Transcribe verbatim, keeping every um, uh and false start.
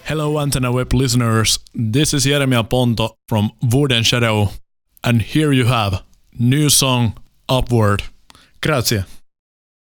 Hello Antenna Web listeners, this is Jeremia Ponto from Wood and Shadow, and here you have new song Upward. Grazie.